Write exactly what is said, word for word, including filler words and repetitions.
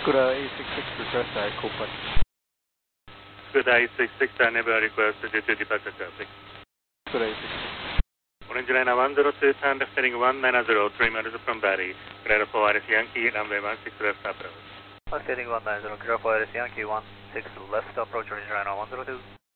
Scuda eight six six request I Cooper. Scuda eight six six, I never requested you to departure traffic. Scuda eight six six. Orange line one zero two, sound heading one nine zero, three miles from Barry. Clear for Iris Yankee, runway one six left approach. Heading one nine zero, clear for Iris Yankee, one six left approach, orange line one zero two.